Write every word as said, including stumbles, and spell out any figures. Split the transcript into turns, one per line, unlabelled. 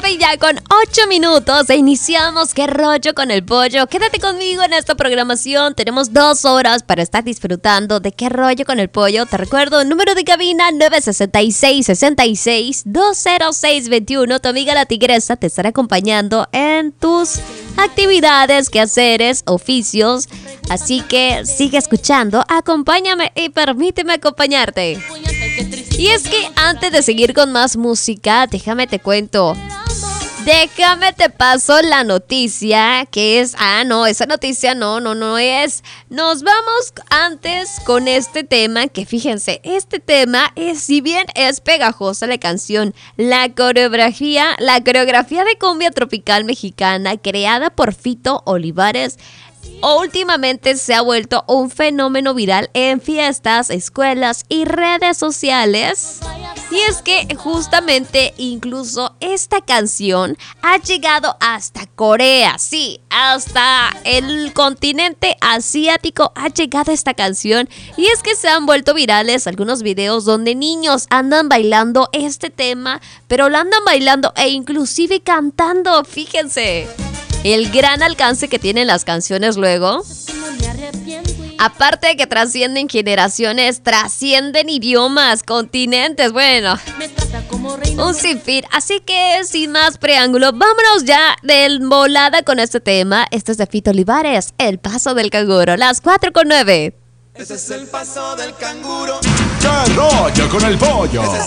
nueve ya con ocho minutos e iniciamos ¿Qué rollo con el pollo? Quédate conmigo en esta programación. Tenemos dos horas para estar disfrutando de ¿Qué rollo con el pollo? Te recuerdo, número de cabina nueve seis seis, seis seis, dos cero seis dos uno. Tu amiga la tigresa te estará acompañando en tus actividades, quehaceres, oficios. Así que sigue escuchando, acompáñame y permíteme acompañarte. Y es que antes de seguir con más música, déjame te cuento. Déjame te paso la noticia que es... Ah, no, esa noticia no, no, no es. Nos vamos antes con este tema que fíjense, este tema es, si bien es pegajosa la canción, la coreografía, la coreografía de cumbia tropical mexicana creada por Fito Olivares, últimamente se ha vuelto un fenómeno viral en fiestas, escuelas y redes sociales. Y es que justamente incluso esta canción ha llegado hasta Corea, sí, hasta el continente asiático ha llegado esta canción. Y es que se han vuelto virales algunos videos donde niños andan bailando este tema, pero lo andan bailando e inclusive cantando, fíjense. El gran alcance que tienen las canciones luego, aparte de que trascienden generaciones, trascienden idiomas, continentes, bueno, un sinfín. Así que sin más preámbulo, vámonos ya de volada con este tema. Esto es de Fito Olivares, El Paso del Canguro, las cuatro con nueve.
Ese es el paso del canguro.
¿Qué rollo con el pollo?
Ese es